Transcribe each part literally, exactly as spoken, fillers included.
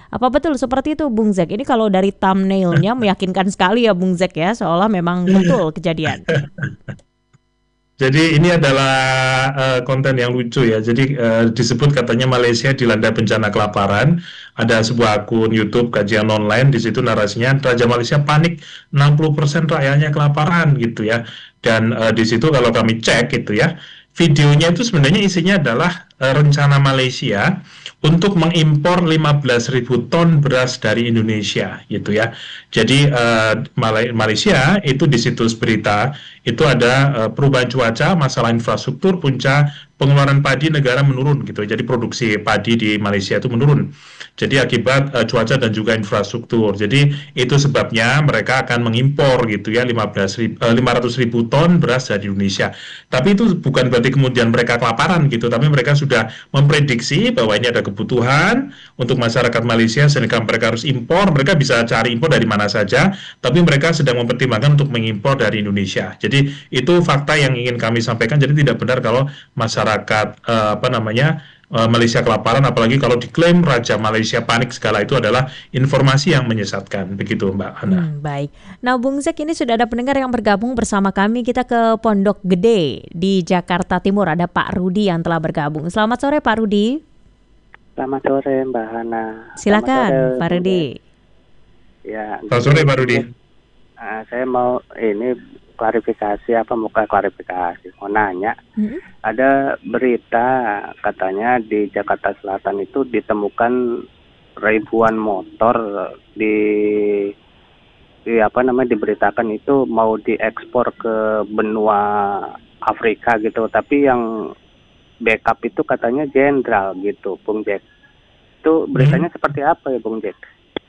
Apa betul seperti itu Bung Zek? Ini kalau dari thumbnailnya meyakinkan sekali ya Bung Zek ya, seolah memang betul kejadian. Jadi ini adalah uh, konten yang lucu ya. Jadi uh, disebut katanya Malaysia dilanda bencana kelaparan. Ada sebuah akun YouTube kajian online, di situ narasinya Raja Malaysia panik, enam puluh persen rakyatnya kelaparan gitu ya. Dan uh, di situ kalau kami cek gitu ya, videonya itu sebenarnya isinya adalah uh, rencana Malaysia untuk mengimpor lima belas ribu ton beras dari Indonesia gitu ya. Jadi uh, Malaysia itu di situs berita itu ada uh, perubahan cuaca, masalah infrastruktur, punca pengeluaran padi negara menurun gitu. Jadi produksi padi di Malaysia itu menurun. Jadi akibat uh, cuaca dan juga infrastruktur. Jadi itu sebabnya mereka akan mengimpor gitu ya lima belas ribu, uh, lima ratus ribu ton beras dari Indonesia. Tapi itu bukan berarti kemudian mereka kelaparan gitu, tapi mereka sudah memprediksi bahwa ini ada kebutuhan untuk masyarakat Malaysia sehingga mereka harus impor. Mereka bisa cari impor dari mana saja, tapi mereka sedang mempertimbangkan untuk mengimpor dari Indonesia. Jadi itu fakta yang ingin kami sampaikan. Jadi tidak benar kalau masyarakat uh, apa namanya uh, Malaysia kelaparan, apalagi kalau diklaim Raja Malaysia panik segala, itu adalah informasi yang menyesatkan. Begitu Mbak Hana. Hmm, baik. Nah Bung Zek, ini sudah ada pendengar yang bergabung bersama kami. Kita ke Pondok Gede di Jakarta Timur. Ada Pak Rudi yang telah bergabung. Selamat sore Pak Rudi. Selamat sore Mbak Hana. Silakan Pak Rudi. Ya. Selamat sore Pak Rudi. Uh, saya mau ini klarifikasi apa muka klarifikasi mau nanya. Mm-hmm. Ada berita katanya di Jakarta Selatan itu ditemukan ribuan motor di di apa namanya diberitakan itu mau diekspor ke benua Afrika gitu, tapi yang backup itu katanya jenderal gitu Bung Jack. Itu beritanya hmm. seperti apa ya Bung Jack?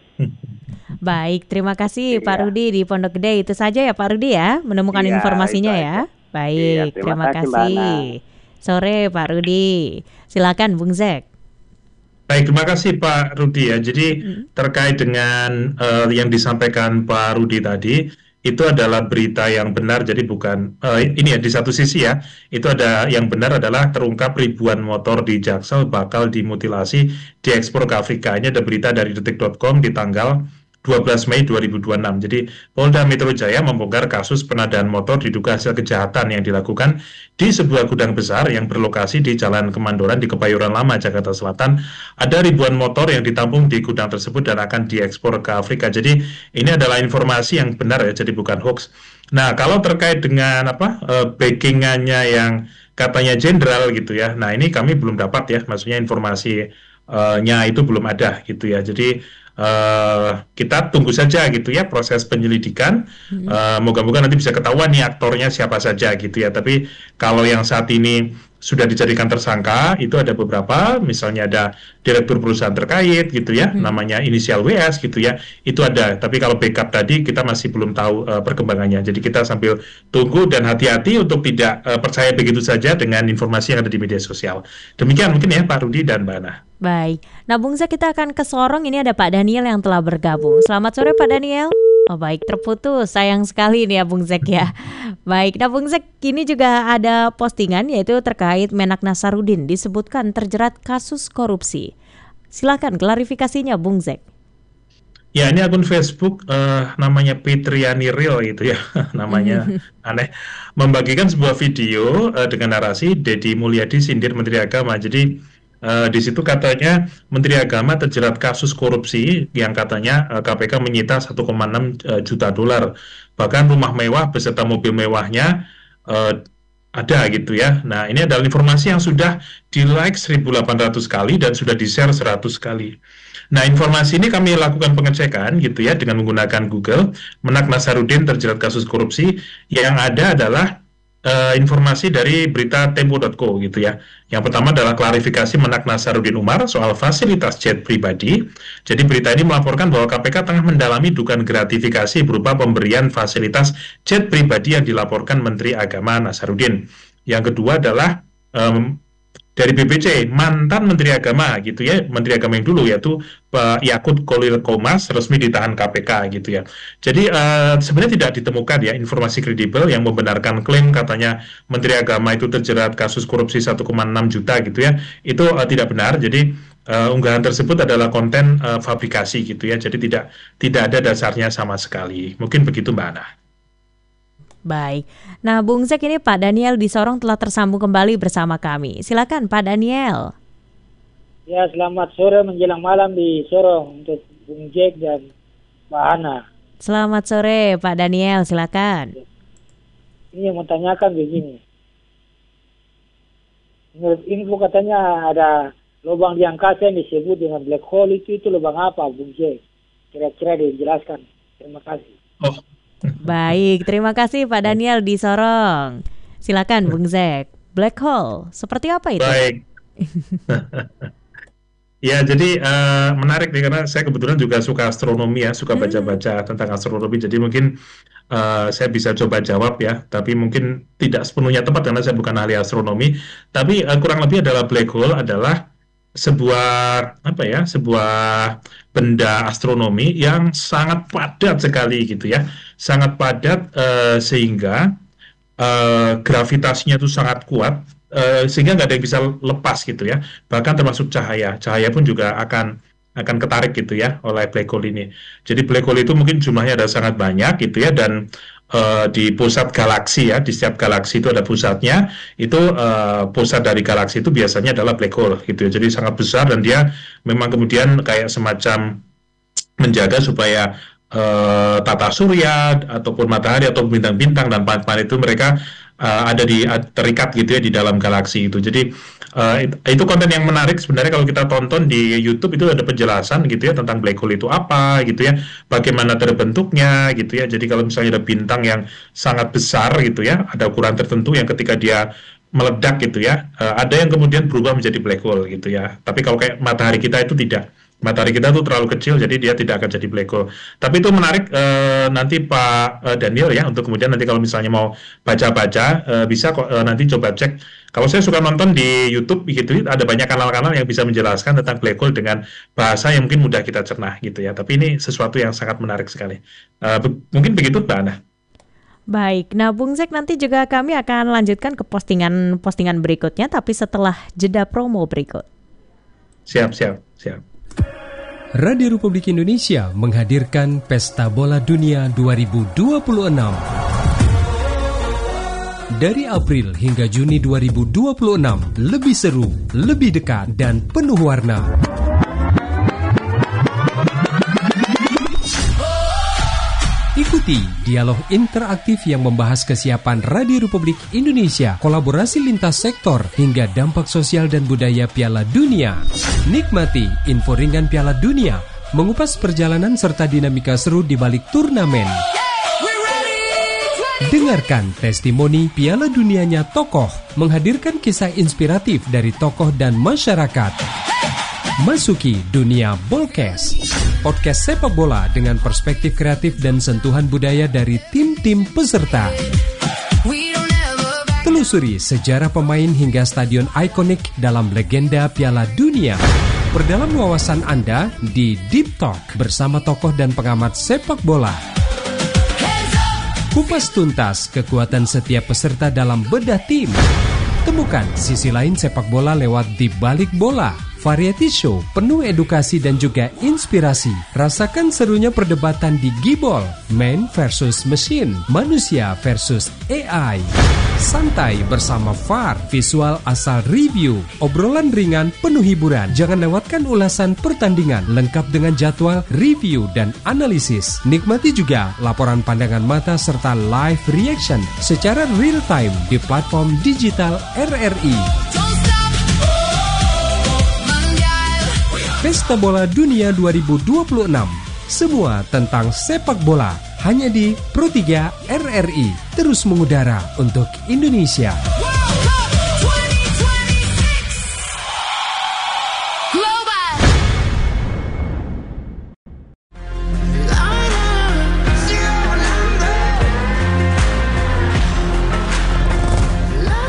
Baik, terima kasih iya. Pak Rudi di Pondok Gede. Itu saja ya Pak Rudi ya, menemukan iya, informasinya itu, ya. Itu. Baik, iya, terima, terima kasih. kasih. Sore Pak Rudi. Silakan Bung Zek. Baik, terima kasih Pak Rudi ya. Jadi hmm. terkait dengan uh, yang disampaikan Pak Rudi tadi, itu adalah berita yang benar. Jadi bukan uh, ini ya, di satu sisi ya, itu ada yang benar adalah terungkap ribuan motor di Jaksel bakal dimutilasi diekspor ke Afrika. Ini ada berita dari detik dot com di tanggal dua belas Mei dua ribu dua puluh enam. Jadi Polda Metro Jaya membongkar kasus penadaan motor diduga hasil kejahatan yang dilakukan di sebuah gudang besar yang berlokasi di Jalan Kemandoran di Kebayoran Lama, Jakarta Selatan. Ada ribuan motor yang ditampung di gudang tersebut dan akan diekspor ke Afrika. Jadi ini adalah informasi yang benar ya, jadi bukan hoax. Nah, kalau terkait dengan apa uh, backingannya yang katanya jenderal gitu ya. Nah, ini kami belum dapat ya, maksudnya informasinya itu belum ada gitu ya. Jadi Uh, kita tunggu saja gitu ya proses penyelidikan. Hmm. Uh, moga-moga nanti bisa ketahuan nih aktornya siapa saja gitu ya. Tapi kalau yang saat ini sudah dijadikan tersangka itu ada beberapa, misalnya ada direktur perusahaan terkait gitu ya, hmm. namanya inisial W S gitu ya, itu ada. Tapi kalau backup tadi kita masih belum tahu uh, perkembangannya. Jadi kita sambil tunggu dan hati-hati untuk tidak uh, percaya begitu saja dengan informasi yang ada di media sosial. Demikian mungkin ya Pak Rudi dan Mbak Ana. Baik, nah Bung Zek, kita akan ke Sorong. Ini ada Pak Daniel yang telah bergabung. Selamat sore Pak Daniel. Oh baik, terputus, sayang sekali nih ya Bung Zek ya. Baik, nah Bung Zek, ini juga ada postingan yaitu terkait Menak Nasaruddin disebutkan terjerat kasus korupsi. Silakan klarifikasinya Bung Zek. Ya, ini akun Facebook uh, namanya Fitriani Real gitu ya, namanya aneh. Membagikan sebuah video uh, dengan narasi Deddy Mulyadi sindir Menteri Agama. Jadi Uh, di situ katanya Menteri Agama terjerat kasus korupsi yang katanya uh, K P K menyita satu koma enam uh, juta dolar. Bahkan rumah mewah beserta mobil mewahnya uh, ada gitu ya. Nah, ini adalah informasi yang sudah di-like seribu delapan ratus kali dan sudah di-share seratus kali. Nah, informasi ini kami lakukan pengecekan gitu ya dengan menggunakan Google. Menak Nasaruddin terjerat kasus korupsi, yang ada adalah Uh, informasi dari berita tempo dot co gitu ya. Yang pertama adalah klarifikasi Menak Nasaruddin Umar soal fasilitas jet pribadi. Jadi berita ini melaporkan bahwa K P K tengah mendalami dugaan gratifikasi berupa pemberian fasilitas jet pribadi yang dilaporkan Menteri Agama Nasaruddin. Yang kedua adalah um, dari B P C, mantan Menteri Agama gitu ya, Menteri Agama yang dulu yaitu Pak Yakut Kolil Komas resmi ditahan K P K gitu ya. Jadi uh, sebenarnya tidak ditemukan ya informasi kredibel yang membenarkan klaim katanya Menteri Agama itu terjerat kasus korupsi satu koma enam juta gitu ya. Itu uh, tidak benar. Jadi uh, unggahan tersebut adalah konten uh, fabrikasi gitu ya, jadi tidak tidak ada dasarnya sama sekali. Mungkin begitu Mbak Ana. Baik, nah Bung Zack, ini Pak Daniel di Sorong telah tersambung kembali bersama kami. Silakan Pak Daniel. Ya, selamat sore menjelang malam di Sorong untuk Bung Zack dan Mbak Ana. Selamat sore Pak Daniel, silakan. Ini yang mau tanyakan begini. Menurut info katanya ada lubang di angkasa yang disebut dengan black hole, itu itu lubang apa Bung Zack? Kira-kira dijelaskan. Terima kasih. Oh. Baik, terima kasih Pak Daniel di Sorong. Silakan Bung Zack. Black hole, seperti apa itu? Baik. Ya, jadi uh, menarik nih karena saya kebetulan juga suka astronomi ya, suka baca-baca tentang astronomi. Jadi mungkin uh, saya bisa coba jawab ya, tapi mungkin tidak sepenuhnya tepat karena saya bukan ahli astronomi. Tapi uh, kurang lebih adalah black hole adalah sebuah apa ya, sebuah benda astronomi yang sangat padat sekali gitu ya, sangat padat uh, sehingga uh, gravitasinya itu sangat kuat. Uh, sehingga nggak ada yang bisa lepas gitu ya, bahkan termasuk cahaya cahaya pun juga akan akan ketarik gitu ya oleh black hole ini. Jadi black hole itu mungkin jumlahnya ada sangat banyak gitu ya, dan uh, di pusat galaksi ya, di setiap galaksi itu ada pusatnya, itu uh, pusat dari galaksi itu biasanya adalah black hole gitu ya, jadi sangat besar dan dia memang kemudian kayak semacam menjaga supaya uh, tata surya ataupun matahari atau bintang-bintang dan planet-planet itu mereka Uh, ada di uh, terikat gitu ya di dalam galaksi itu. Jadi uh, itu, itu konten yang menarik sebenarnya. Kalau kita tonton di YouTube itu ada penjelasan gitu ya tentang black hole itu apa gitu ya, bagaimana terbentuknya gitu ya. Jadi kalau misalnya ada bintang yang sangat besar gitu ya, ada ukuran tertentu yang ketika dia meledak gitu ya, uh, ada yang kemudian berubah menjadi black hole gitu ya. Tapi kalau kayak matahari kita itu tidak. Matahari kita tuh terlalu kecil, jadi dia tidak akan jadi black hole. Tapi itu menarik uh, nanti Pak uh, Daniel ya, untuk kemudian nanti kalau misalnya mau baca-baca, uh, bisa kok uh, nanti coba cek. Kalau saya suka nonton di YouTube gitu, ada banyak kanal-kanal yang bisa menjelaskan tentang black hole dengan bahasa yang mungkin mudah kita cerna gitu ya. Tapi ini sesuatu yang sangat menarik sekali. Uh, be- mungkin begitu Mbak Ana. Baik, nah Bung Zack, nanti juga kami akan lanjutkan ke postingan-postingan berikutnya, tapi setelah jeda promo berikut. Siap, siap, siap. Radio Republik Indonesia menghadirkan Pesta Bola Dunia dua ribu dua puluh enam. Dari April hingga Juni dua ribu dua puluh enam, lebih seru, lebih dekat, dan penuh warna. Ikuti dialog interaktif yang membahas kesiapan Radio Republik Indonesia, kolaborasi lintas sektor, hingga dampak sosial dan budaya Piala Dunia. Nikmati info ringan Piala Dunia, mengupas perjalanan serta dinamika seru di balik turnamen. Dengarkan testimoni Piala Dunianya tokoh, menghadirkan kisah inspiratif dari tokoh dan masyarakat. Masuki dunia Bolkes, podcast sepak bola dengan perspektif kreatif dan sentuhan budaya dari tim-tim peserta. Telusuri sejarah pemain hingga stadion ikonik dalam legenda Piala Dunia. Perdalam wawasan Anda di Deep Talk bersama tokoh dan pengamat sepak bola. Kupas tuntas kekuatan setiap peserta dalam bedah tim. Temukan sisi lain sepak bola lewat Di Balik Bola. Variety show penuh edukasi dan juga inspirasi. Rasakan serunya perdebatan di Gibol, man versus machine, manusia versus A I. Santai bersama V A R, visual asal review, obrolan ringan penuh hiburan. Jangan lewatkan ulasan pertandingan lengkap dengan jadwal, review, dan analisis. Nikmati juga laporan pandangan mata serta live reaction secara real time di platform digital R R I. Pesta Bola Dunia dua ribu dua puluh enam. Semua tentang sepak bola hanya di Pro tiga R R I. Terus mengudara untuk Indonesia.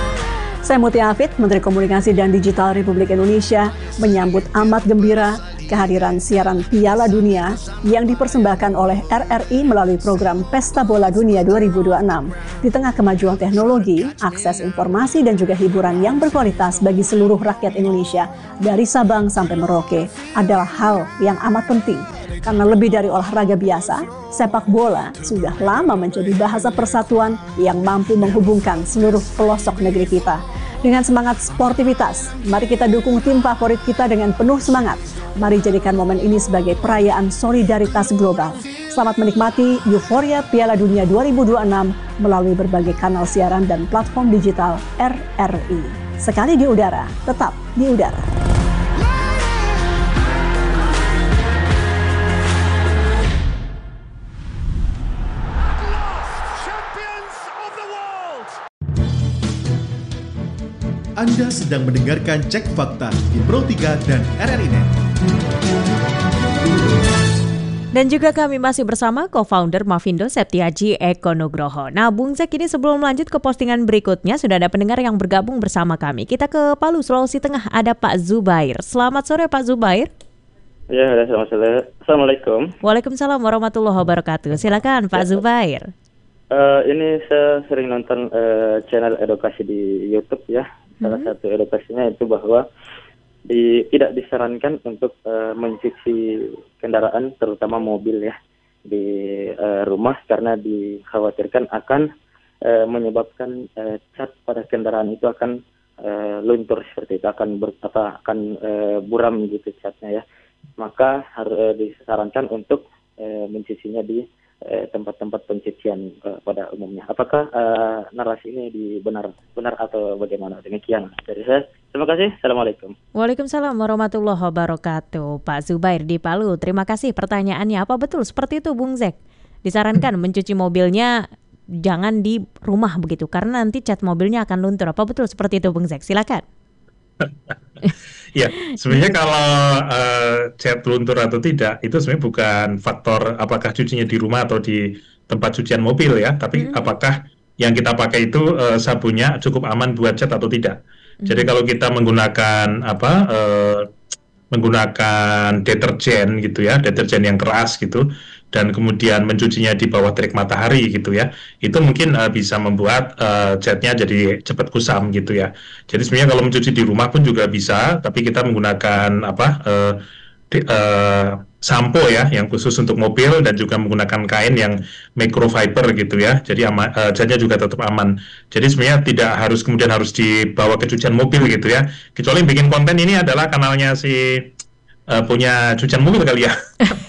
Saya Mutia Afid, Menteri Komunikasi dan Digital Republik Indonesia, menyambut amat gembira kehadiran siaran Piala Dunia yang dipersembahkan oleh R R I melalui program Pesta Bola Dunia dua ribu dua puluh enam. Di tengah kemajuan teknologi, akses informasi dan juga hiburan yang berkualitas bagi seluruh rakyat Indonesia dari Sabang sampai Merauke adalah hal yang amat penting. Karena lebih dari olahraga biasa, sepak bola sudah lama menjadi bahasa persatuan yang mampu menghubungkan seluruh pelosok negeri kita. Dengan semangat sportivitas, mari kita dukung tim favorit kita dengan penuh semangat. Mari jadikan momen ini sebagai perayaan solidaritas global. Selamat menikmati euforia Piala Dunia dua ribu dua puluh enam melalui berbagai kanal siaran dan platform digital R R I. Sekali di udara, tetap di udara. Anda sedang mendengarkan Cek Fakta di Pro tiga dan R R I Net. Dan juga kami masih bersama co-founder Mavindo Septiaji Eko Nugroho. Nah, Bung Zek, ini sebelum lanjut ke postingan berikutnya, sudah ada pendengar yang bergabung bersama kami. Kita ke Palu, Sulawesi Tengah, ada Pak Zubair. Selamat sore Pak Zubair. Ya, selamat sore. Assalamualaikum. Waalaikumsalam warahmatullahi wabarakatuh. Silakan Pak ya. Zubair. Uh, ini saya sering nonton uh, channel edukasi di YouTube ya. Salah hmm. satu edukasinya itu bahwa di, tidak disarankan untuk uh, mencuci kendaraan, terutama mobil ya, di uh, rumah karena dikhawatirkan akan uh, menyebabkan uh, cat pada kendaraan itu akan uh, luntur seperti itu, akan ber, apa, akan uh, buram gitu catnya ya. Maka harus uh, disarankan untuk uh, mencucinya di uh, tempat-tempat pencucian uh, pada umumnya. Apakah uh, narasi ini di benar benar atau bagaimana? Demikian dari saya. Terima kasih. Assalamualaikum. Waalaikumsalam warahmatullahi wabarakatuh. Pak Zubair di Palu, terima kasih pertanyaannya. Apa betul seperti itu Bung Zek? Disarankan mencuci mobilnya jangan di rumah begitu, karena nanti cat mobilnya akan luntur. Apa betul seperti itu Bung Zek? Silakan. Ya, sebenarnya kalau uh, cat luntur atau tidak, itu sebenarnya bukan faktor apakah cucinya di rumah atau di tempat cucian mobil ya, tapi hmm. apakah yang kita pakai itu uh, sabunnya cukup aman buat cat atau tidak. Jadi kalau kita menggunakan apa uh, menggunakan deterjen gitu ya, deterjen yang keras gitu, dan kemudian mencucinya di bawah terik matahari gitu ya, itu mungkin uh, bisa membuat uh, catnya jadi cepat kusam gitu ya. Jadi sebenarnya kalau mencuci di rumah pun juga bisa, tapi kita menggunakan apa uh, di, uh, sampo ya, yang khusus untuk mobil, dan juga menggunakan kain yang microfiber gitu ya, jadi ama, uh, catnya juga tetap aman. Jadi sebenarnya tidak harus kemudian harus dibawa ke cucian mobil gitu ya, kecuali bikin konten ini adalah kanalnya si uh, punya cucian mobil kali ya.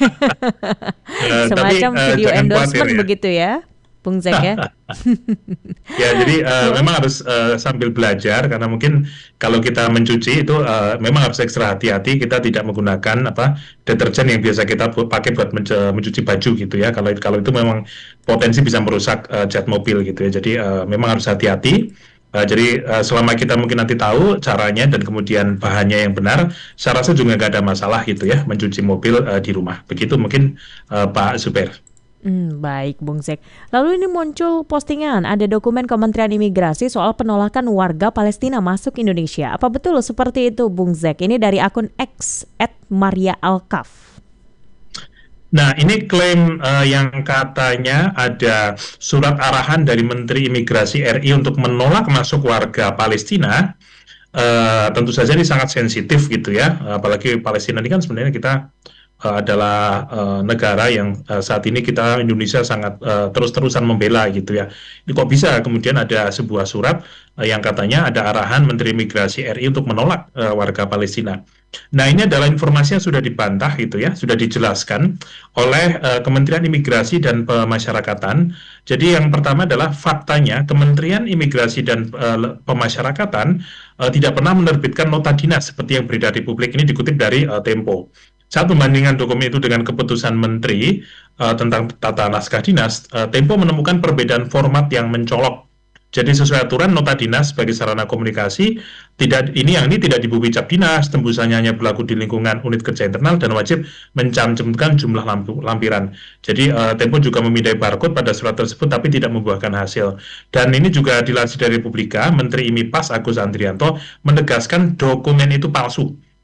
uh, Semacam tapi, uh, video endorsement ya. begitu ya Bung Zek ya. Ya, jadi uh, memang harus uh, sambil belajar, karena mungkin kalau kita mencuci itu uh, memang harus ekstra hati-hati. Kita tidak menggunakan apa deterjen yang biasa kita pakai buat menc- mencuci baju gitu ya. Kalau kalau itu memang potensi bisa merusak uh, cat mobil gitu ya. Jadi uh, memang harus hati-hati. Uh, jadi uh, selama kita mungkin nanti tahu caranya dan kemudian bahannya yang benar, saya rasa juga nggak ada masalah gitu ya mencuci mobil uh, di rumah. Begitu mungkin uh, Pak Zubair. Hmm, baik Bung Zek. Lalu ini muncul postingan ada dokumen Kementerian Imigrasi soal penolakan warga Palestina masuk Indonesia. Apa betul seperti itu Bung Zek? Ini dari akun X at Maria Alkaf. Nah, ini klaim uh, yang katanya ada surat arahan dari Menteri Imigrasi R I untuk menolak masuk warga Palestina. Uh, tentu saja ini sangat sensitif gitu ya. Apalagi Palestina ini kan sebenarnya kita Uh, adalah uh, negara yang uh, saat ini kita Indonesia sangat uh, terus-terusan membela gitu ya. Ini kok bisa kemudian ada sebuah surat uh, yang katanya ada arahan Menteri Imigrasi R I untuk menolak uh, warga Palestina. Nah, ini adalah informasi yang sudah dibantah gitu ya, sudah dijelaskan oleh uh, Kementerian Imigrasi dan Pemasyarakatan. Jadi yang pertama adalah faktanya Kementerian Imigrasi dan uh, Pemasyarakatan uh, tidak pernah menerbitkan nota dinas seperti yang beredar di publik. Ini dikutip dari uh, Tempo. Saat membandingkan dokumen itu dengan keputusan Menteri uh, tentang tata naskah dinas, uh, Tempo menemukan perbedaan format yang mencolok. Jadi sesuai aturan nota dinas sebagai sarana komunikasi, tidak ini yang ini tidak diberi cap dinas, tembusannya hanya berlaku di lingkungan unit kerja internal dan wajib mencantumkan jumlah lampu, lampiran. Jadi uh, Tempo juga memindai barcode pada surat tersebut tapi tidak membuahkan hasil. Dan ini juga dilansir dari Republika, Menteri I M I P A S Agus Andrianto menegaskan dokumen itu palsu.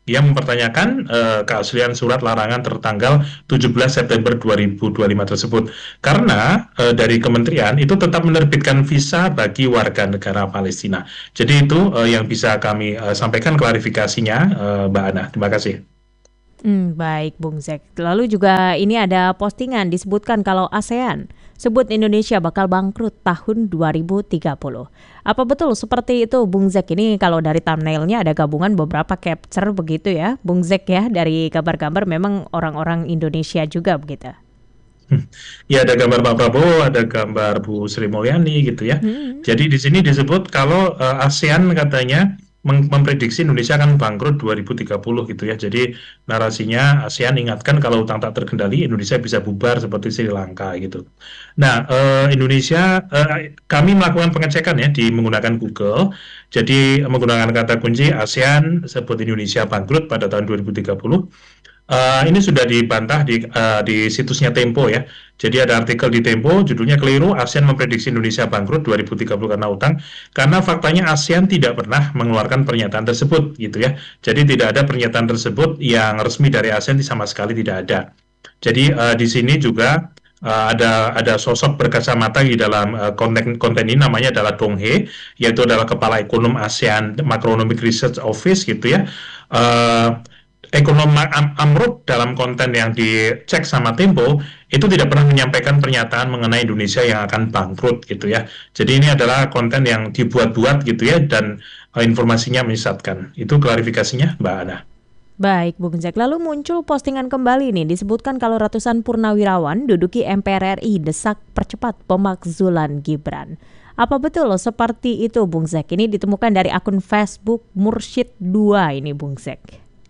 dia mempertanyakan uh, keaslian surat larangan tertanggal tujuh belas September dua ribu dua puluh lima tersebut. Karena uh, dari kementerian itu tetap menerbitkan visa bagi warga negara Palestina. Jadi itu uh, yang bisa kami uh, sampaikan klarifikasinya, uh, Mbak Ana. Terima kasih. Hmm, baik, Bung Zek. Lalu juga ini ada postingan disebutkan kalau ASEAN sebut Indonesia bakal bangkrut tahun dua ribu tiga puluh. Apa betul seperti itu, Bung Zek? Ini kalau dari thumbnailnya ada gabungan beberapa capture begitu ya, Bung Zek ya, dari gambar-gambar memang orang-orang Indonesia juga begitu. Ya, ada gambar Pak Prabowo, ada gambar Bu Sri Mulyani gitu ya. Hmm. Jadi di sini disebut kalau uh, ASEAN katanya memprediksi Indonesia akan bangkrut dua ribu tiga puluh gitu ya. Jadi narasinya ASEAN ingatkan kalau utang tak terkendali Indonesia bisa bubar seperti Sri Lanka gitu. Nah, eh, Indonesia eh, kami melakukan pengecekan ya di menggunakan Google. Jadi menggunakan kata kunci ASEAN sebut Indonesia bangkrut pada tahun dua ribu tiga puluh. Uh, ini sudah dibantah di, uh, di situsnya Tempo ya. Jadi ada artikel di Tempo, judulnya keliru, ASEAN memprediksi Indonesia bangkrut dua ribu tiga puluh karena utang. Karena faktanya ASEAN tidak pernah mengeluarkan pernyataan tersebut gitu ya. Jadi tidak ada pernyataan tersebut yang resmi dari ASEAN, sama sekali tidak ada. Jadi uh, di sini juga Uh, ada ada sosok berkacamata di dalam uh, konten konten ini, namanya adalah Dong He, yaitu adalah kepala ekonom ASEAN Macroeconomic Research Office gitu ya. Uh, Ekonom Am Amrut dalam konten yang dicek sama Tempo itu tidak pernah menyampaikan pernyataan mengenai Indonesia yang akan bangkrut gitu ya. Jadi ini adalah konten yang dibuat-buat gitu ya, dan uh, informasinya menyesatkan. Itu klarifikasinya, Mbak Ana. Baik, Bung Zek. Lalu muncul postingan kembali nih, disebutkan kalau ratusan purnawirawan duduki M P R R I desak percepat pemakzulan Gibran. Apa betul loh seperti itu, Bung Zek? Ini ditemukan dari akun Facebook Mursyid dua ini, Bung Zek.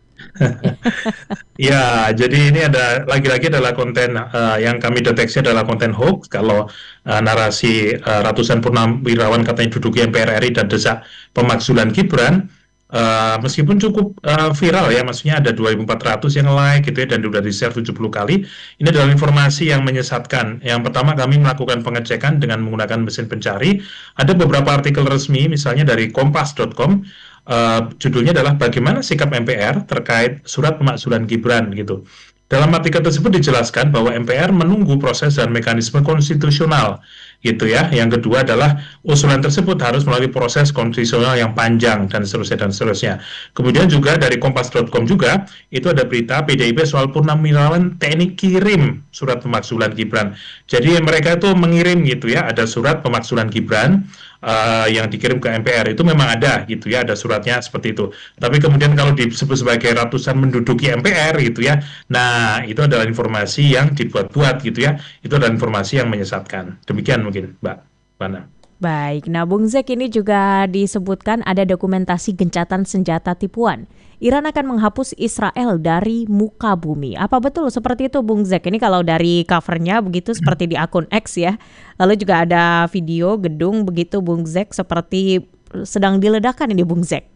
Ya, jadi ini ada lagi-lagi adalah konten uh, yang kami deteksi adalah konten hoax. Kalau uh, narasi uh, ratusan purnawirawan katanya duduki M P R R I dan desak pemakzulan Gibran, Uh, meskipun cukup uh, viral ya, maksudnya ada dua ribu empat ratus yang like gitu ya, dan sudah di-share tujuh puluh kali. Ini adalah informasi yang menyesatkan. Yang pertama, kami melakukan pengecekan dengan menggunakan mesin pencari. Ada beberapa artikel resmi, misalnya dari kompas dot com, uh, judulnya adalah bagaimana sikap M P R terkait surat pemakzulan Gibran gitu. Dalam artikel tersebut dijelaskan bahwa M P R menunggu proses dan mekanisme konstitusional gitu ya. Yang kedua adalah usulan tersebut harus melalui proses konstitusional yang panjang dan seterusnya dan seterusnya. Kemudian juga dari kompas dot com juga itu ada berita P D I P soal purnawirawan T N I kirim surat pemakzulan Gibran. Jadi mereka itu mengirim gitu ya, ada surat pemakzulan Gibran Uh, yang dikirim ke M P R, itu memang ada gitu ya, ada suratnya seperti itu. Tapi kemudian kalau disebut sebagai ratusan menduduki M P R gitu ya, nah itu adalah informasi yang dibuat-buat gitu ya, itu adalah informasi yang menyesatkan. Demikian mungkin Mbak Bana. Baik, nah Bung Zek, ini juga disebutkan ada dokumentasi gencatan senjata tipuan. Iran akan menghapus Israel dari muka bumi. Apa betul seperti itu, Bung Zek? Ini kalau dari covernya begitu seperti di akun X ya. Lalu juga ada video gedung begitu, Bung Zek, seperti sedang diledakkan ini, Bung Zek.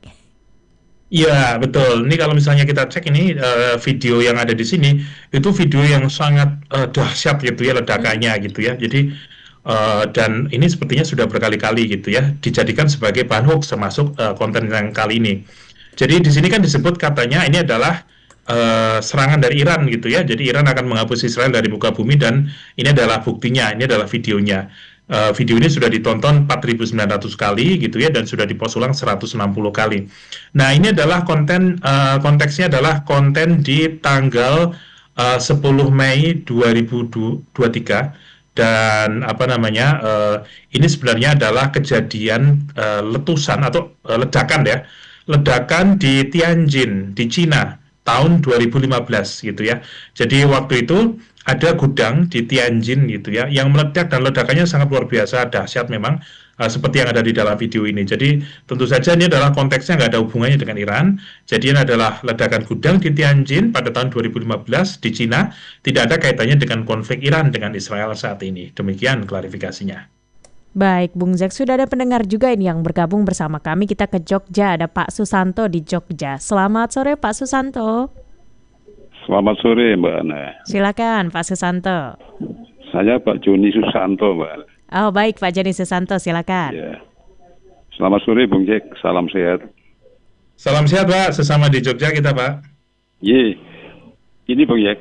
Iya, betul. Ini kalau misalnya kita cek ini uh, video yang ada di sini, itu video yang sangat uh, dahsyat gitu ya ledakannya gitu ya. Jadi Uh, dan ini sepertinya sudah berkali-kali gitu ya dijadikan sebagai bahan hoax, termasuk uh, konten yang kali ini. Jadi di sini kan disebut katanya ini adalah uh, serangan dari Iran gitu ya. Jadi Iran akan menghapus Israel dari muka bumi, dan ini adalah buktinya, ini adalah videonya. Uh, video ini sudah ditonton empat ribu sembilan ratus kali gitu ya, dan sudah dipost ulang seratus enam puluh kali. Nah, ini adalah konten, uh, konteksnya adalah konten di tanggal uh, sepuluh Mei dua ribu dua puluh tiga. Dan apa namanya, uh, ini sebenarnya adalah kejadian uh, letusan atau uh, ledakan ya, ledakan di Tianjin di Cina tahun dua ribu lima belas gitu ya. Jadi waktu itu ada gudang di Tianjin gitu ya, yang meledak, dan ledakannya sangat luar biasa dahsyat memang, uh, seperti yang ada di dalam video ini. Jadi tentu saja ini adalah konteksnya nggak ada hubungannya dengan Iran. Jadi ini adalah ledakan gudang di Tianjin pada tahun dua ribu lima belas di Cina, tidak ada kaitannya dengan konflik Iran dengan Israel saat ini. Demikian klarifikasinya. Baik, Bung Zek, sudah ada pendengar juga ini yang bergabung bersama kami. Kita ke Jogja, ada Pak Susanto di Jogja. Selamat sore, Pak Susanto. Selamat sore, Mbak Ana. Silakan, Pak Susanto. Saya Pak Joni Susanto, Mbak Ana. Oh, baik, Pak Joni Susanto, silakan. Ya. Selamat sore, Bung Jack. Salam sehat. Salam sehat Pak, sesama di Jogja kita Pak. Ye, ini Bang Yek,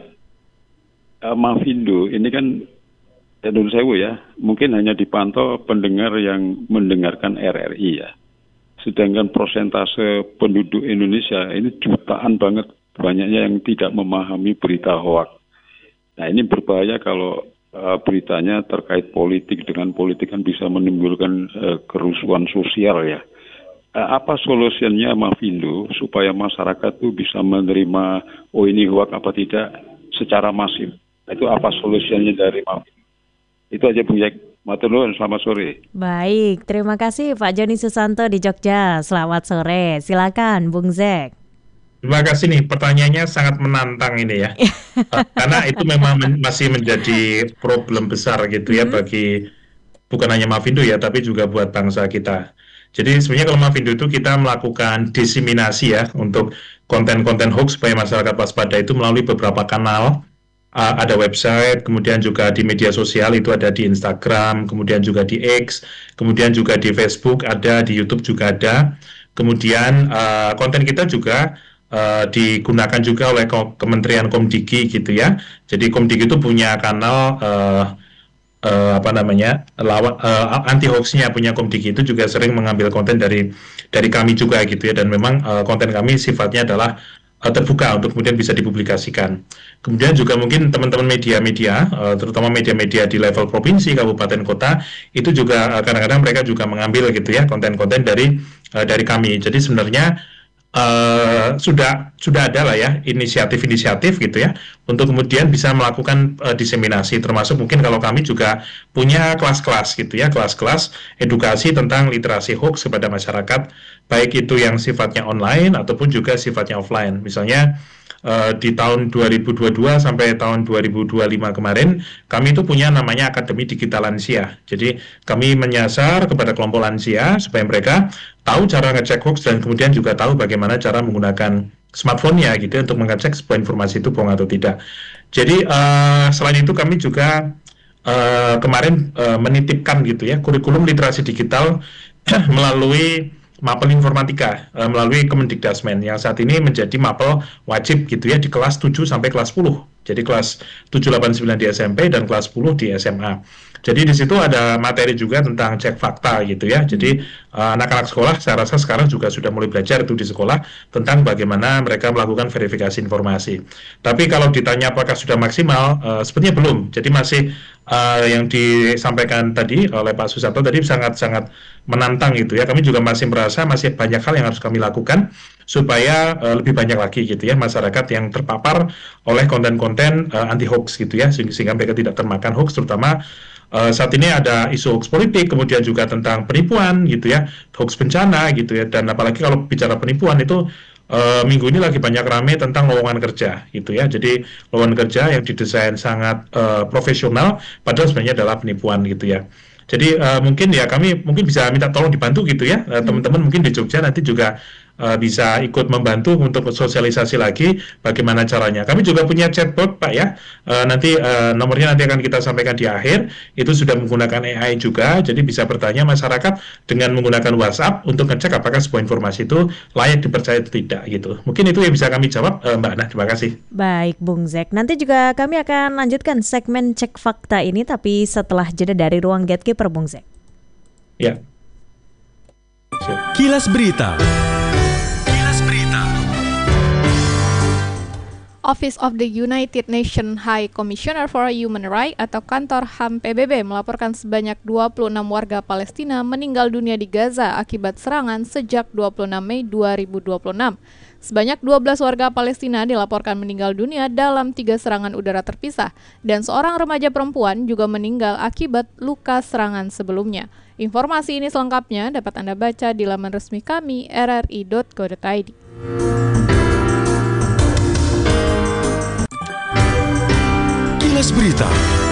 uh, Mavindo ini kan Nun Sewu ya, mungkin hanya dipantau pendengar yang mendengarkan R R I ya. Sedangkan persentase penduduk Indonesia ini jutaan banget, banyaknya yang tidak memahami berita hoak. Nah ini berbahaya kalau uh, beritanya terkait politik, dengan politik kan bisa menimbulkan uh, kerusuhan sosial ya. Uh, apa solusinya Mavindo supaya masyarakat tuh bisa menerima oh ini hoak apa tidak secara masif? Itu apa solusinya dari Mavindo? Itu aja Bung Jack. Matur nuwun, selamat sore. Baik, terima kasih Pak Joni Susanto di Jogja. Selamat sore. Silakan Bung Zek. Terima kasih nih, pertanyaannya sangat menantang ini ya. Karena itu memang men- masih menjadi problem besar gitu ya hmm. bagi bukan hanya Mavindo ya, tapi juga buat bangsa kita. Jadi sebenarnya kalau Mavindo itu kita melakukan diseminasi ya untuk konten-konten hoax supaya masyarakat waspada itu melalui beberapa kanal. Uh, ada website, kemudian juga di media sosial itu ada di Instagram, kemudian juga di X, kemudian juga di Facebook ada, di YouTube juga ada. Kemudian uh, konten kita juga uh, digunakan juga oleh Kementerian Komdigi gitu ya. Jadi Komdigi itu punya kanal uh, uh, apa namanya lawan uh, anti hoaxnya punya Komdigi, itu juga sering mengambil konten dari dari kami juga gitu ya. Dan memang uh, konten kami sifatnya adalah terbuka untuk kemudian bisa dipublikasikan. Kemudian juga mungkin teman-teman media-media, terutama media-media di level provinsi, kabupaten, kota, itu juga kadang-kadang mereka juga mengambil gitu ya konten-konten dari dari kami. Jadi sebenarnya uh, sudah sudah ada lah ya inisiatif-inisiatif gitu ya untuk kemudian bisa melakukan uh, diseminasi. Termasuk mungkin kalau kami juga punya kelas-kelas gitu ya, kelas-kelas edukasi tentang literasi hoax kepada masyarakat, baik itu yang sifatnya online ataupun juga sifatnya offline. Misalnya uh, di tahun dua ribu dua puluh dua sampai tahun dua ribu dua puluh lima kemarin, kami itu punya namanya Akademi Digital Lansia. Jadi kami menyasar kepada kelompok lansia supaya mereka tahu cara ngecek hoax dan kemudian juga tahu bagaimana cara menggunakan smartphone-nya gitu ya, untuk mengecek sebuah informasi itu bohong atau tidak. Jadi uh, selain itu kami juga uh, kemarin uh, menitipkan gitu ya kurikulum literasi digital melalui mapel informatika uh, melalui Kemendikdasmen yang saat ini menjadi mapel wajib gitu ya di kelas tujuh sampai kelas sepuluh. Jadi kelas tujuh, delapan, sembilan di S M P dan kelas sepuluh di S M A. Jadi di situ ada materi juga tentang cek fakta gitu ya. Jadi uh, anak-anak sekolah saya rasa sekarang juga sudah mulai belajar itu di sekolah tentang bagaimana mereka melakukan verifikasi informasi. Tapi kalau ditanya apakah sudah maksimal, uh, sepertinya belum. Jadi masih uh, yang disampaikan tadi oleh Pak Susanto tadi sangat-sangat menantang gitu ya. Kami juga masih merasa masih banyak hal yang harus kami lakukan supaya uh, lebih banyak lagi gitu ya masyarakat yang terpapar oleh konten-konten uh, anti hoax gitu ya, sehingga mereka tidak termakan hoax. Terutama uh, saat ini ada isu hoax politik, kemudian juga tentang penipuan gitu ya, hoax bencana gitu ya. Dan apalagi kalau bicara penipuan itu uh, minggu ini lagi banyak rame tentang lowongan kerja gitu ya. Jadi lowongan kerja yang didesain sangat uh, profesional padahal sebenarnya adalah penipuan gitu ya. Jadi uh, mungkin ya kami mungkin bisa minta tolong dibantu gitu ya, uh, teman-teman mungkin di Jogja nanti juga uh, bisa ikut membantu untuk sosialisasi lagi bagaimana caranya. Kami juga punya chatbot Pak ya, uh, nanti uh, nomornya nanti akan kita sampaikan di akhir, itu sudah menggunakan A I juga, jadi bisa bertanya masyarakat dengan menggunakan WhatsApp untuk ngecek apakah sebuah informasi itu layak dipercaya atau tidak gitu. Mungkin itu yang bisa kami jawab uh, Mbak Nah, terima kasih. Baik Bung Zek, nanti juga kami akan lanjutkan segmen cek fakta ini tapi setelah jeda dari ruang Gatekeeper Bung Zek. Ya. Kilas Berita. Kilas Berita. Office of the United Nations High Commissioner for Human Rights atau kantor H A M P B B melaporkan sebanyak dua puluh enam warga Palestina meninggal dunia di Gaza akibat serangan sejak dua puluh enam Mei dua ribu dua puluh enam. Sebanyak dua belas warga Palestina dilaporkan meninggal dunia dalam tiga serangan udara terpisah dan seorang remaja perempuan juga meninggal akibat luka serangan sebelumnya. Informasi ini selengkapnya dapat Anda baca di laman resmi kami r r i dot co dot i d. Kilas Berita.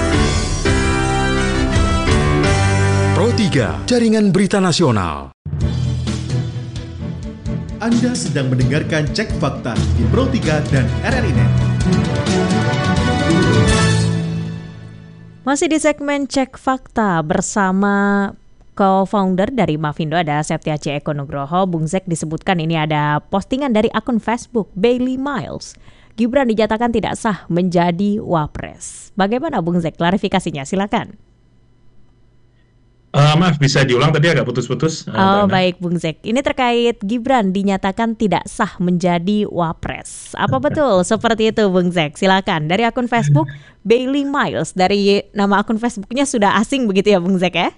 Pro tiga, Jaringan Berita Nasional. Anda sedang mendengarkan Cek Fakta di Pro tiga dan R R I Net. Masih di segmen Cek Fakta bersama co-founder dari Mavindo ada Septiaci Eko Nugroho. Bung Zek disebutkan ini ada postingan dari akun Facebook Bailey Miles. Gibran dinyatakan tidak sah menjadi Wapres. Bagaimana Bung Zek klarifikasinya? Silakan. Uh, maaf, bisa diulang tadi agak putus-putus. Uh, oh baik Bung Zek, ini terkait Gibran dinyatakan tidak sah menjadi Wapres. Apa betul seperti itu Bung Zek? Silakan. Dari akun Facebook Bailey Miles, dari nama akun Facebooknya sudah asing begitu ya Bung Zek ya?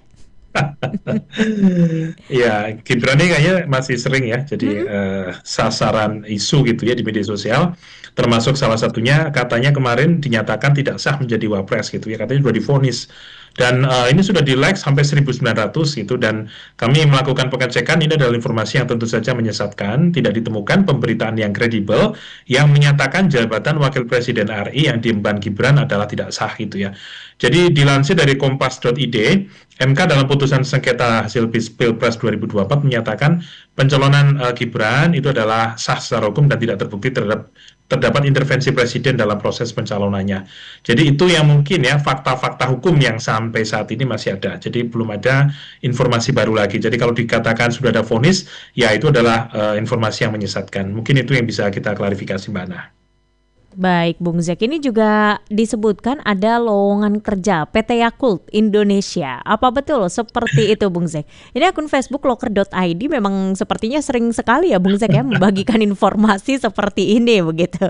Ya, Gibran ini kayaknya masih sering ya jadi hmm. uh, sasaran isu gitu ya di media sosial, termasuk salah satunya katanya kemarin dinyatakan tidak sah menjadi Wapres gitu ya, katanya sudah divonis. Dan uh, ini sudah di-like sampai seribu sembilan ratus gitu, dan kami melakukan pengecekan. Ini adalah informasi yang tentu saja menyesatkan. Tidak ditemukan pemberitaan yang kredibel yang menyatakan jabatan Wakil Presiden R I yang diemban Gibran adalah tidak sah gitu ya. Jadi dilansir dari kompas titik i d, M K dalam putusan sengketa hasil Pilpres dua ribu dua puluh empat menyatakan pencalonan uh, Gibran itu adalah sah secara hukum dan tidak terbukti terhadap terdapat intervensi presiden dalam proses pencalonannya. Jadi itu yang mungkin ya fakta-fakta hukum yang sampai saat ini masih ada. Jadi belum ada informasi baru lagi. Jadi kalau dikatakan sudah ada vonis, ya itu adalah uh, informasi yang menyesatkan. Mungkin itu yang bisa kita klarifikasi Mbak Ana. Baik Bung Zek, ini juga disebutkan ada lowongan kerja P T Yakult Indonesia. Apa betul seperti itu Bung Zek? Ini akun Facebook loker titik i d memang sepertinya sering sekali ya Bung Zek ya membagikan informasi seperti ini begitu.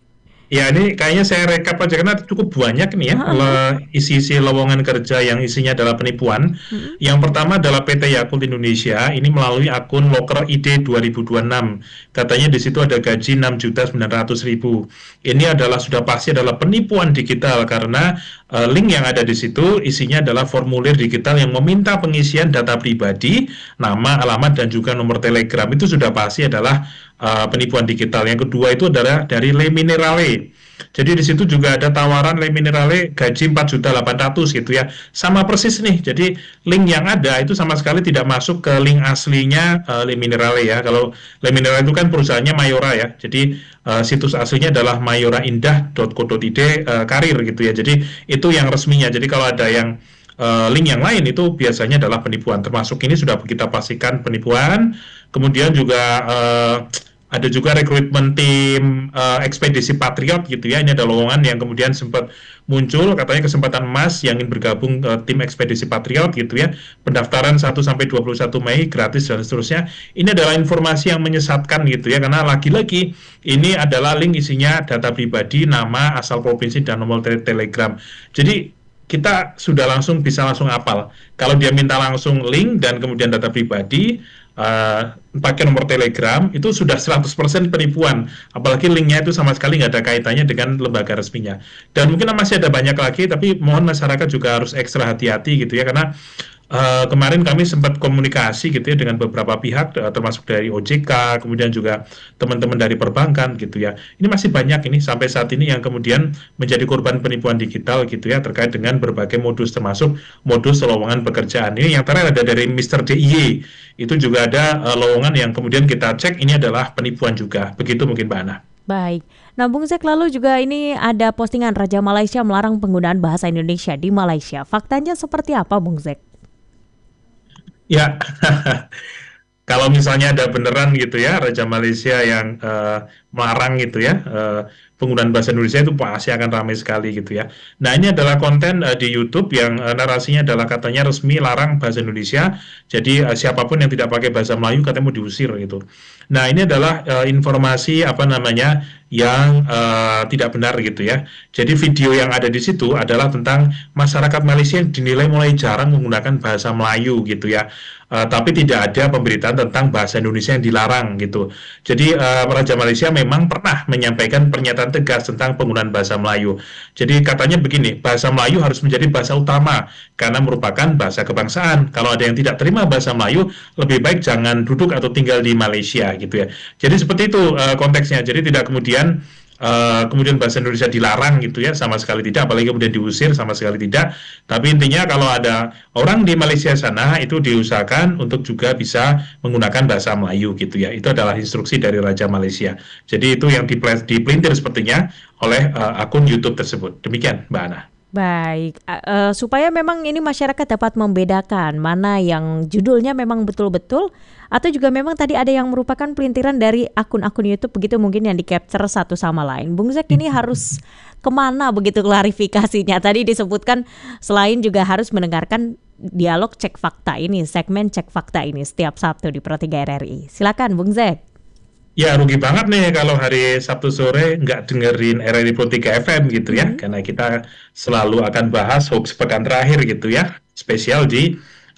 Ya ini kayaknya saya rekap aja karena cukup banyak nih ya uh-huh. isi-isi lowongan kerja yang isinya adalah penipuan. Uh-huh. Yang pertama adalah P T Yakult Indonesia, ini melalui akun Loker I D dua ribu dua puluh enam. Katanya di situ ada gaji enam juta sembilan ratus ribu. Ini adalah sudah pasti adalah penipuan digital karena uh, link yang ada di situ isinya adalah formulir digital yang meminta pengisian data pribadi, nama, alamat dan juga nomor Telegram. Itu sudah pasti adalah Uh, penipuan digital. Yang kedua itu adalah dari Le Minerale. Jadi di situ juga ada tawaran Le Minerale gaji empat juta delapan ratus ribu gitu ya. Sama persis nih. Jadi link yang ada itu sama sekali tidak masuk ke link aslinya uh, Le Minerale ya. Kalau Le Minerale itu kan perusahaannya Mayora ya. Jadi uh, situs aslinya adalah mayoraindah titik co titik i d uh, karir gitu ya. Jadi itu yang resminya. Jadi kalau ada yang Uh, link yang lain itu biasanya adalah penipuan. Termasuk ini sudah kita pastikan penipuan. Kemudian juga uh, ada juga rekrutmen tim uh, ekspedisi Patriot gitu ya. Ini ada lowongan yang kemudian sempat muncul katanya kesempatan emas yang ingin bergabung ke uh, tim ekspedisi Patriot gitu ya. Pendaftaran satu sampai dua puluh satu Mei gratis dan seterusnya. Ini adalah informasi yang menyesatkan gitu ya, karena lagi-lagi ini adalah link isinya data pribadi, nama, asal provinsi dan nomor te- Telegram. Jadi kita sudah langsung bisa langsung hafal. Kalau dia minta langsung link dan kemudian data pribadi, uh, pakai nomor Telegram, itu sudah seratus persen penipuan. Apalagi linknya itu sama sekali nggak ada kaitannya dengan lembaga resminya. Dan mungkin masih ada banyak lagi, tapi mohon masyarakat juga harus ekstra hati-hati gitu ya, karena Uh, kemarin kami sempat komunikasi gitu ya dengan beberapa pihak, uh, termasuk dari O J K, kemudian juga teman-teman dari perbankan gitu ya. Ini masih banyak ini sampai saat ini yang kemudian menjadi korban penipuan digital gitu ya, terkait dengan berbagai modus, termasuk modus lowongan pekerjaan. Ini yang terakhir ada dari mister D I Y, itu juga ada uh, lowongan yang kemudian kita cek ini adalah penipuan juga. Begitu mungkin Mbak Ana. Baik. Nah Bung Zek, lalu juga ini ada postingan Raja Malaysia melarang penggunaan bahasa Indonesia di Malaysia. Faktanya seperti apa Bung Zek? Ya, kalau misalnya ada beneran gitu ya, Raja Malaysia yang uh, melarang gitu ya, uh, penggunaan bahasa Indonesia itu pasti akan ramai sekali gitu ya. Nah ini adalah konten uh, di YouTube yang uh, narasinya adalah katanya resmi larang bahasa Indonesia, jadi uh, siapapun yang tidak pakai bahasa Melayu katanya mau diusir gitu. Nah ini adalah uh, informasi apa namanya yang uh, tidak benar gitu ya. Jadi video yang ada di situ adalah tentang masyarakat Malaysia yang dinilai mulai jarang menggunakan bahasa Melayu gitu ya. Uh, tapi tidak ada pemberitaan tentang bahasa Indonesia yang dilarang gitu. Jadi uh, Raja Malaysia memang pernah menyampaikan pernyataan tegas tentang penggunaan bahasa Melayu. Jadi katanya begini, bahasa Melayu harus menjadi bahasa utama karena merupakan bahasa kebangsaan. Kalau ada yang tidak terima bahasa Melayu, lebih baik jangan duduk atau tinggal di Malaysia gitu ya. Jadi seperti itu uh, konteksnya. Jadi tidak kemudian Uh, kemudian bahasa Indonesia dilarang gitu ya, sama sekali tidak, apalagi kemudian diusir, sama sekali tidak. Tapi intinya kalau ada orang di Malaysia sana itu diusahakan untuk juga bisa menggunakan bahasa Melayu gitu ya. Itu adalah instruksi dari Raja Malaysia. Jadi itu yang dipelintir sepertinya oleh uh, akun YouTube tersebut. Demikian Mbak Ana. Baik, uh, supaya memang ini masyarakat dapat membedakan mana yang judulnya memang betul-betul atau juga memang tadi ada yang merupakan pelintiran dari akun-akun YouTube begitu mungkin yang di-capture satu sama lain. Bung Zek ini harus kemana begitu klarifikasinya? Tadi disebutkan selain juga harus mendengarkan dialog cek fakta ini, segmen cek fakta ini setiap Sabtu di Pro tiga R R I. Silakan Bung Zek. Ya rugi banget nih kalau hari Sabtu sore nggak dengerin R R I Pro tiga F M gitu ya, hmm. karena kita selalu akan bahas hoax pekan terakhir gitu ya, spesial di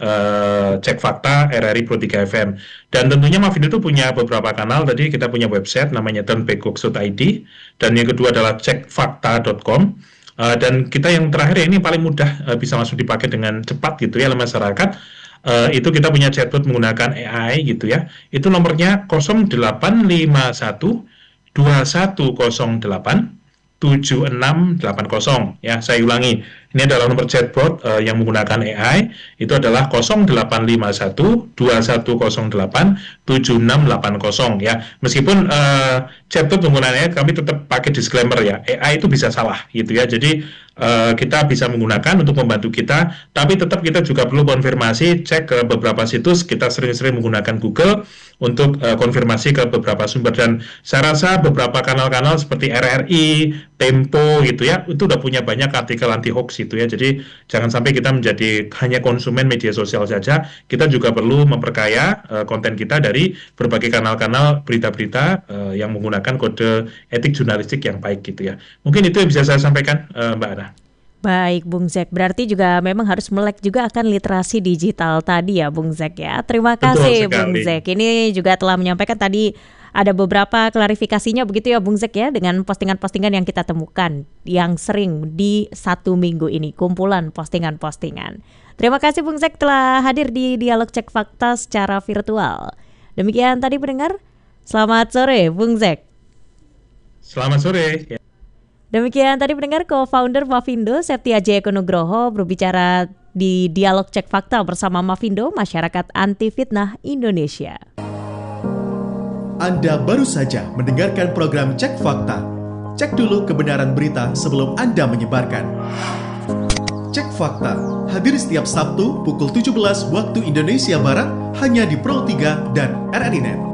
uh, Cek Fakta R R I Pro tiga F M. Dan tentunya Mavindo itu punya beberapa kanal, tadi kita punya website namanya turn back hoax dot I D, dan yang kedua adalah cek fakta dot com. Uh, dan kita yang terakhir ya, ini paling mudah uh, bisa langsung dipakai dengan cepat gitu ya oleh masyarakat. Uh, itu kita punya chatbot menggunakan A I gitu ya. Itu nomornya nol delapan lima satu dua satu nol delapan tujuh enam delapan nol ya. Saya ulangi. Ini adalah nomor chatbot uh, yang menggunakan A I. Itu adalah nol delapan lima satu dua satu nol delapan tujuh enam delapan nol ya. Meskipun uh, chatbot menggunakannya kami tetap pakai disclaimer ya. A I itu bisa salah gitu ya. Jadi uh, kita bisa menggunakan untuk membantu kita, tapi tetap kita juga perlu konfirmasi, cek ke beberapa situs. Kita sering-sering menggunakan Google untuk uh, konfirmasi ke beberapa sumber, dan saya rasa beberapa kanal-kanal seperti R R I, Tempo gitu ya, itu udah punya banyak artikel anti hoax gitu ya. Jadi jangan sampai kita menjadi hanya konsumen media sosial saja. Kita juga perlu memperkaya uh, konten kita dari berbagai kanal-kanal berita-berita uh, yang menggunakan kode etik jurnalistik yang baik gitu ya. Mungkin itu yang bisa saya sampaikan, uh, Mbak Ana. Baik Bung Zek, berarti juga memang harus melek juga akan literasi digital tadi ya Bung Zek ya. Terima kasih Bung Zek. Ini juga telah menyampaikan tadi ada beberapa klarifikasinya begitu ya Bung Zek ya, dengan postingan-postingan yang kita temukan yang sering di satu minggu ini, kumpulan postingan-postingan. Terima kasih Bung Zek telah hadir di Dialog Cek Fakta secara virtual. Demikian tadi pendengar, selamat sore Bung Zek. Selamat sore. Demikian tadi pendengar, co-founder Mavindo Septiaji Eko Nugroho berbicara di Dialog Cek Fakta bersama Mavindo, Masyarakat Anti Fitnah Indonesia. Anda baru saja mendengarkan program Cek Fakta. Cek dulu kebenaran berita sebelum Anda menyebarkan. Cek Fakta hadir setiap Sabtu pukul tujuh belas waktu Indonesia Barat hanya di Pro tiga dan R R I Net.